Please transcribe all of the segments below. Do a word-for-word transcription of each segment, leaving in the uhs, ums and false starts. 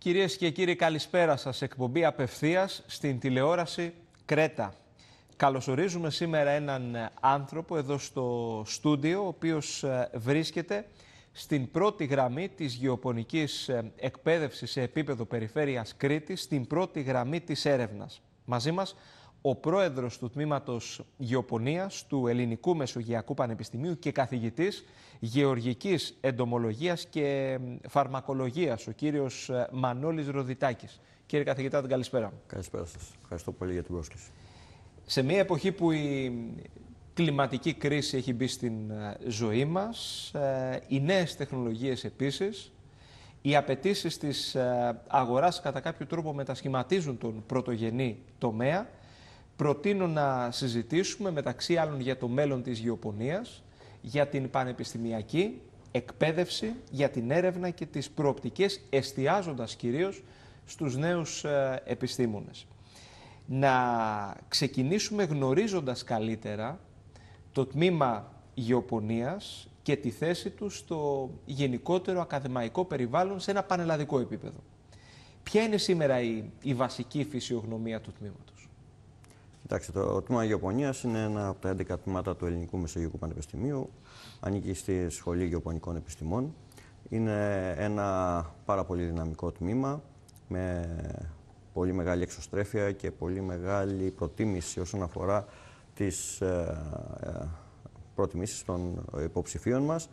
Κυρίες και κύριοι, καλησπέρα σας. Εκπομπή απευθείας στην τηλεόραση Κρέτα. Καλωσορίζουμε σήμερα έναν άνθρωπο εδώ στο στούντιο, ο οποίος βρίσκεται στην πρώτη γραμμή της γεωπονικής εκπαίδευσης σε επίπεδο περιφέρειας Κρήτης, στην πρώτη γραμμή της έρευνας. Μαζί μας ο πρόεδρος του Τμήματος Γεωπονίας του Ελληνικού Μεσογειακού Πανεπιστημίου και καθηγητής Γεωργικής Εντομολογίας και Φαρμακολογίας, ο κύριος Μανώλης Ροδιτάκης. Κύριε καθηγητά, την καλησπέρα. Καλησπέρα σας. Ευχαριστώ πολύ για την πρόσκληση. Σε μια εποχή που η κλιματική κρίση έχει μπει στην ζωή μας, οι νέες τεχνολογίες επίσης, οι απαιτήσεις της αγοράς κατά κάποιο τρόπο μετασχηματίζουν τον πρωτογενή τομέα, προτείνω να συζητήσουμε μεταξύ άλλων για το μέλλον της γεωπονίας, για την πανεπιστημιακή εκπαίδευση, για την έρευνα και τις προοπτικές, εστιάζοντας κυρίως στους νέους επιστήμονες. Να ξεκινήσουμε γνωρίζοντας καλύτερα το τμήμα γεωπονίας και τη θέση του στο γενικότερο ακαδημαϊκό περιβάλλον σε ένα πανελλαδικό επίπεδο. Ποια είναι σήμερα η, η βασική φυσιογνωμία του τμήματος? Κοιτάξτε, το τμήμα Γεωπονίας είναι ένα από τα έντεκα τμήματα του Ελληνικού Μεσογειακού Πανεπιστημίου. Ανήκει στη Σχολή Γεωπονικών Επιστημών. Είναι ένα πάρα πολύ δυναμικό τμήμα με πολύ μεγάλη εξωστρέφεια και πολύ μεγάλη προτίμηση όσον αφορά τις ε, ε, προτιμήσεις των υποψηφίων μας.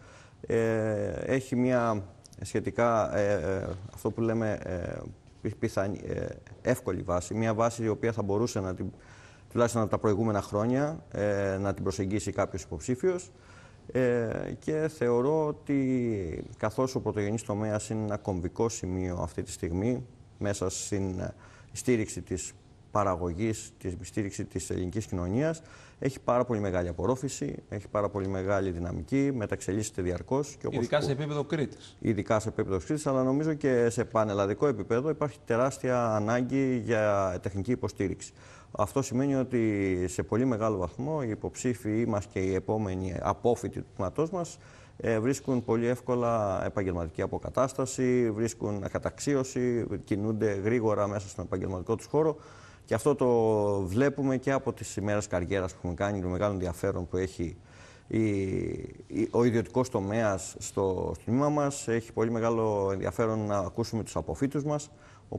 Ε, έχει μια σχετικά, ε, ε, αυτό που λέμε, ε, πιθανή, ε, εύκολη βάση, μια βάση η οποία θα μπορούσε να την, τουλάχιστον τα προηγούμενα χρόνια, ε, να την προσεγγίσει κάποιος υποψήφιος. Ε, και θεωρώ ότι καθώς ο πρωτογενής τομέας είναι ένα κομβικό σημείο αυτή τη στιγμή μέσα στην στήριξη της παραγωγής, τη στήριξη της ελληνικής κοινωνίας, έχει πάρα πολύ μεγάλη απορρόφηση, έχει πάρα πολύ μεγάλη δυναμική, μεταξελίσσεται διαρκώς. Και όπως ειδικά σε επίπεδο Κρήτης. Ειδικά σε επίπεδο Κρήτης, αλλά νομίζω και σε πανελλαδικό επίπεδο υπάρχει τεράστια ανάγκη για τεχνική υποστήριξη. Αυτό σημαίνει ότι σε πολύ μεγάλο βαθμό οι υποψήφοι μας και οι επόμενοι απόφοιτοι του τμήματός μας βρίσκουν πολύ εύκολα επαγγελματική αποκατάσταση, βρίσκουν καταξίωση, κινούνται γρήγορα μέσα στον επαγγελματικό τους χώρο. Και αυτό το βλέπουμε και από τις ημέρες καριέρας που έχουμε κάνει, το μεγάλο ενδιαφέρον που έχει η, η, ο ιδιωτικός τομέας στο τμήμα μας. Έχει πολύ μεγάλο ενδιαφέρον να ακούσουμε τους αποφύτους μας.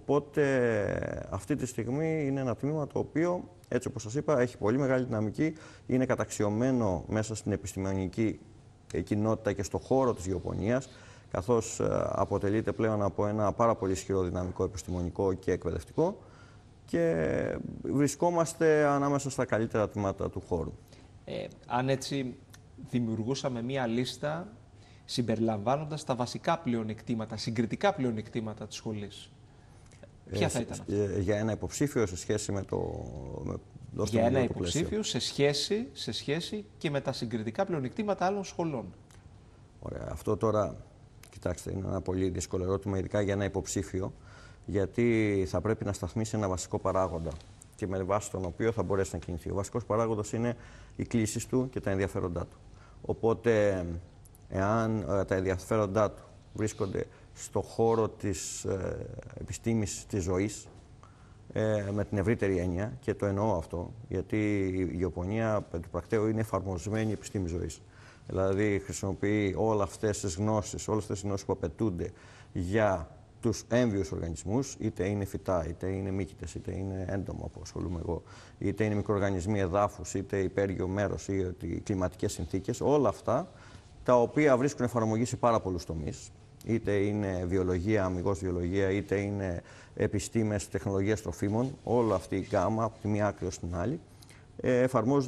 Οπότε αυτή τη στιγμή είναι ένα τμήμα το οποίο, έτσι όπως σας είπα, έχει πολύ μεγάλη δυναμική, είναι καταξιωμένο μέσα στην επιστημονική κοινότητα και στο χώρο της γεωπονίας, καθώς αποτελείται πλέον από ένα πάρα πολύ ισχυρό δυναμικό επιστημονικό και εκπαιδευτικό και βρισκόμαστε ανάμεσα στα καλύτερα τμήματα του χώρου. Ε, αν έτσι δημιουργούσαμε μία λίστα συμπεριλαμβάνοντας τα βασικά πλεονεκτήματα, συγκριτικά πλεονεκτήματα της σχολής, ποια θα ήταν αυτά? Ε, για ένα υποψήφιο σε σχέση με το... Με, για ένα υποψήφιο σε σχέση, σε σχέση και με τα συγκριτικά πλεονεκτήματα άλλων σχολών. Ωραία. Αυτό τώρα, κοιτάξτε, είναι ένα πολύ δύσκολο ερώτημα, ειδικά για ένα υποψήφιο, γιατί θα πρέπει να σταθμίσει ένα βασικό παράγοντα και με βάση τον οποίο θα μπορέσει να κινηθεί. Ο βασικός παράγοντας είναι οι κλίσεις του και τα ενδιαφέροντά του. Οπότε, εάν ε, τα ενδιαφέροντά του βρίσκονται στο χώρο της ε, επιστήμης της ζωής, ε, με την ευρύτερη έννοια, και το εννοώ αυτό, γιατί η γεωπονία του πρακτέου είναι εφαρμοσμένη επιστήμη ζωής. Δηλαδή, χρησιμοποιεί όλες αυτές τις γνώσεις, όλες αυτές τις γνώσεις που απαιτούνται για τους έμβιους οργανισμούς, είτε είναι φυτά, είτε είναι μύκητες, είτε είναι έντομα που ασχολούμαι εγώ, είτε είναι μικροοργανισμοί εδάφους, είτε υπέργειο μέρος ή κλιματικές συνθήκες, όλα αυτά τα οποία βρίσκουν εφαρμογή σε πάρα πολλούς τομείς, είτε είναι βιολογία, αμυγός βιολογία, είτε είναι επιστήμες, τεχνολογίες τροφίμων, όλη αυτή η γκάμα από τη μία άκρη ως την άλλη, εφαρμόζονται